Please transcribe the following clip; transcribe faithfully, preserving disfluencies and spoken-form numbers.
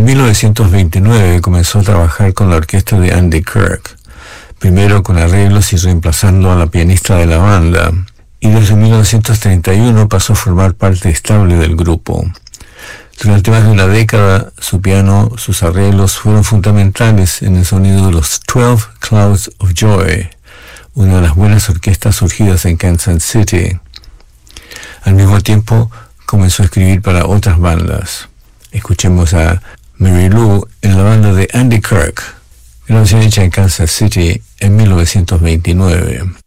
En mil novecientos veintinueve comenzó a trabajar con la orquesta de Andy Kirk, primero con arreglos y reemplazando a la pianista de la banda, y desde mil novecientos treinta y uno pasó a formar parte estable del grupo. Durante más de una década, su piano, sus arreglos fueron fundamentales en el sonido de los Twelve Clouds of Joy, una de las buenas orquestas surgidas en Kansas City. Al mismo tiempo, comenzó a escribir para otras bandas. Escuchemos a Mary Lou en la banda de Andy Kirk, grabación hecha en Kansas City en mil novecientos veintinueve.